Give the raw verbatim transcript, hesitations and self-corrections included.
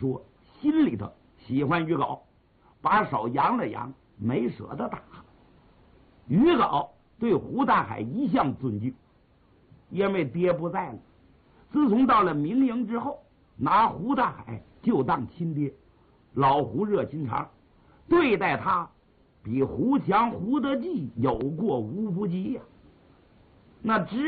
说，心里头喜欢于皋，把手扬了扬，没舍得打。于皋对胡大海一向尊敬，因为爹不在了，自从到了明营之后，拿胡大海就当亲爹。老胡热心肠，对待他比胡强、胡德记有过无不及呀、啊。那只